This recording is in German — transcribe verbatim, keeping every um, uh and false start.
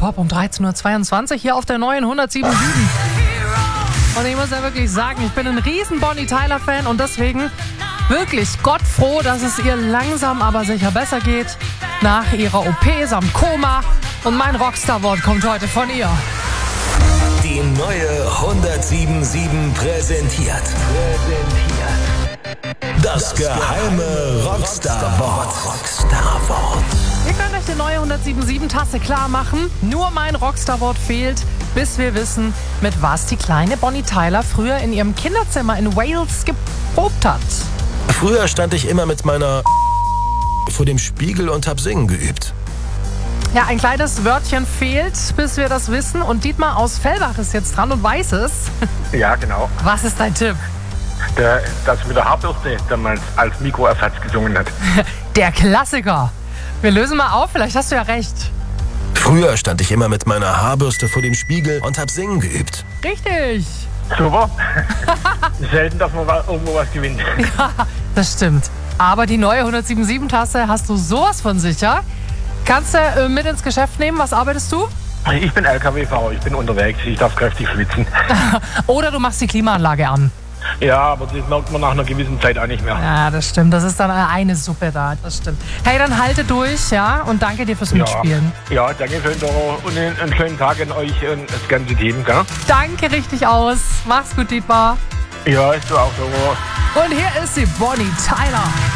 Pop um dreizehn Uhr zweiundzwanzig hier auf der neuen hundertsieben Komma sieben. Und ich muss ja wirklich sagen, ich bin ein riesen Bonnie Tyler-Fan und deswegen wirklich gottfroh, dass es ihr langsam aber sicher besser geht nach ihrer O P samt Koma. Und mein Rockstar-Wort kommt heute von ihr. Die neue hundertsieben Komma sieben präsentiert. Präsentiert. Das, das geheime Rockstar-Wort. Rockstar-Wort. Ihr könnt euch die neue hundertsieben Komma sieben Tasse klar machen. Nur mein Rockstar-Wort fehlt, bis wir wissen, mit was die kleine Bonnie Tyler früher in ihrem Kinderzimmer in Wales geprobt hat. Früher stand ich immer mit meiner vor dem Spiegel und hab singen geübt. Ja, ein kleines Wörtchen fehlt, bis wir das wissen. Und Dietmar aus Fellbach ist jetzt dran und weiß es. Ja, genau. Was ist dein Tipp? Der, das mit der Haarbürste damals als Mikroersatz gesungen hat. Der Klassiker. Wir lösen mal auf, vielleicht hast du ja recht. Früher stand ich immer mit meiner Haarbürste vor dem Spiegel und hab singen geübt. Richtig. Super. Selten, dass man irgendwo was gewinnt. Ja, das stimmt. Aber die neue hundertsieben Komma sieben Tasse hast du sowas von sicher. Kannst du äh, mit ins Geschäft nehmen? Was arbeitest du? Ich bin L K W-Fahrer, ich bin unterwegs, ich darf kräftig schwitzen. Oder du machst die Klimaanlage an. Ja, aber das merkt man nach einer gewissen Zeit auch nicht mehr. Ja, das stimmt. Das ist dann eine Suppe da. Das stimmt. Hey, dann halte durch, ja? Und danke dir fürs Mitspielen. Ja, ja, danke schön, Doro. Und einen, einen schönen Tag an euch und das ganze Team, gell? Danke richtig aus. Mach's gut, Dietmar. Ja, ist du auch, Doro. Und hier ist sie, Bonnie Tyler.